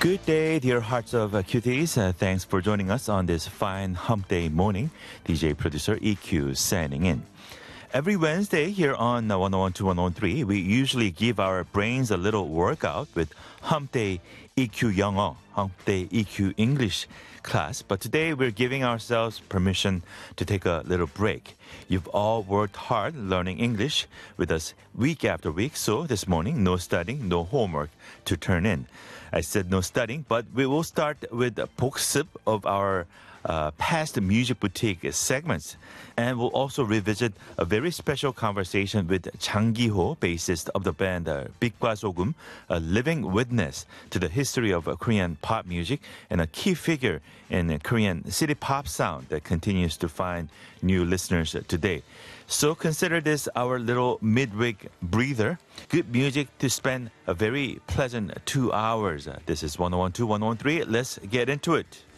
Good day, dear hearts of cuties. Thanks for joining us on this fine hump day morning. DJ producer EQ signing in. Every Wednesday here on 101 103, we usually give our brains a little workout with Hump Day EQ 영어, Hump Day EQ English class. But today we're giving ourselves permission to take a little break. You've all worked hard learning English with us week after week. So this morning, no studying, no homework to turn in. I said no studying, but we will start with a 복습 of our past Music Boutique segments. And we'll also revisit a very special conversation with Jang Gi-ho, bassist of the band 빛과 소금, a living witness to the history of Korean pop music and a key figure in Korean city pop sound that continues to find new listeners today. So consider this our little midweek breather. Good music to spend a very pleasant 2 hours. This is 101 103. Let's get into it.